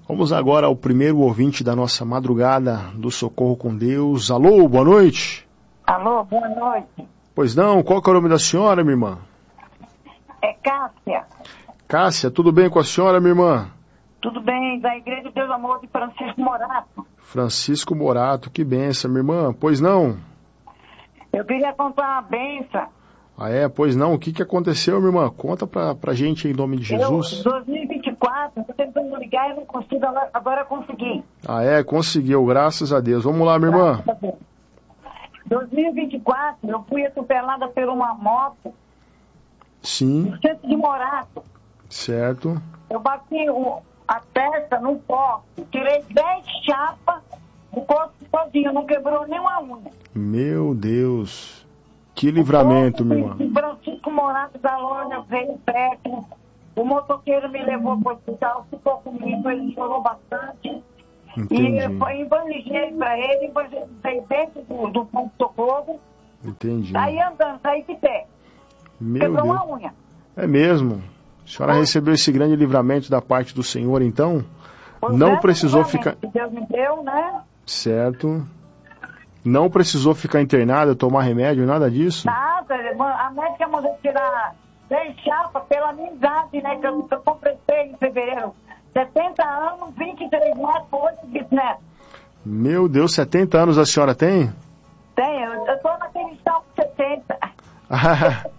Vamos agora ao primeiro ouvinte da nossa madrugada do Socorro com Deus. Alô, boa noite. Alô, boa noite. Pois não, qual que é o nome da senhora, minha irmã? É Cássia. Cássia, tudo bem com a senhora, minha irmã? Tudo bem, da Igreja de Deus Amor de Francisco Morato. Francisco Morato, que benção, minha irmã. Pois não? Eu queria contar uma benção. Ah, é? Pois não. O que aconteceu, minha irmã? Conta pra gente em nome de Jesus. 2024, estou tentando ligar e não consigo, agora consegui. Ah, é? Conseguiu, graças a Deus. Vamos lá, minha irmã. 2024, eu fui atropelada por uma moto. Sim. No centro de Morato. Certo. Eu bati a testa no poste, tirei 10 chapas do corpo sozinho, não quebrou nenhuma unha. Meu Deus. Que livramento, minha irmã. Francisco Morato da loja veio perto, o motoqueiro me levou para o hospital, ficou comigo, ele chorou bastante. Entendi. E eu evangelizei para ele, evangelizei dentro do ponto-socorro. Entendi. Saí andando, saí de pé. Meu Quebrou Deus. uma unha. É mesmo? A senhora recebeu esse grande livramento da parte do Senhor, então? Pois Não é, precisou ficar... que Deus me deu, né? Certo. Não precisou ficar internada, tomar remédio, nada disso? Nada, a médica mandou tirar 10 chapas pela minha idade, né? Que eu completei em fevereiro. 70 anos, 23 netos, 8 bisnetos. Meu Deus, 70 anos a senhora tem? Tenho, eu tô naquele salto 70.